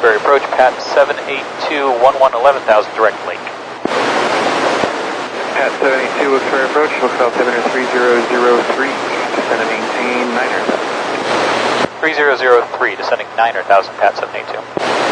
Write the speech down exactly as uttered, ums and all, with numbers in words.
Wilkes-Barre approach, Pat seven eight two, one one eleven thousand, direct lake. Pat seven eight two, Wilkes-Barre approach, looks altimeter three zero zero three, descend and maintain niner thousand. three zero zero three, descending niner thousand, Pat seven eight two.